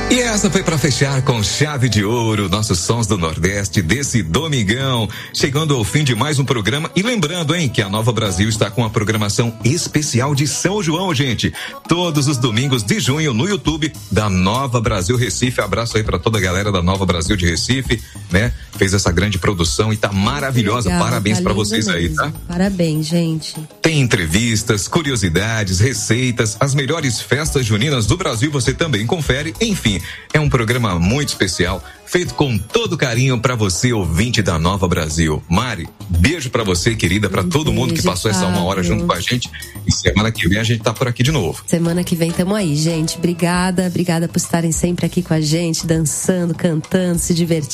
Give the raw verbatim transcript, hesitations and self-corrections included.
E essa foi para fechar com chave de ouro, nossos sons do Nordeste desse domingão, chegando ao fim de mais um programa. E lembrando, hein, que a Nova Brasil está com uma programação especial de São João, gente. Todos os domingos de junho no YouTube da Nova Brasil Recife. Abraço aí para toda a galera da Nova Brasil de Recife, né? Fez essa grande produção e tá maravilhosa. Legal, Parabéns tá para vocês mesmo. aí, tá? Parabéns, gente. Tem entrevistas, curiosidades, receitas, as melhores festas juninas do Brasil você também confere. Enfim, é um programa muito especial, feito com todo carinho para você, ouvinte da Nova Brasil. Mari, beijo para você, querida, para todo mundo que passou essa uma hora junto com a gente. E semana que vem a gente tá por aqui de novo. Semana que vem tamo aí, gente. Obrigada, obrigada por estarem sempre aqui com a gente, dançando, cantando, se divertindo.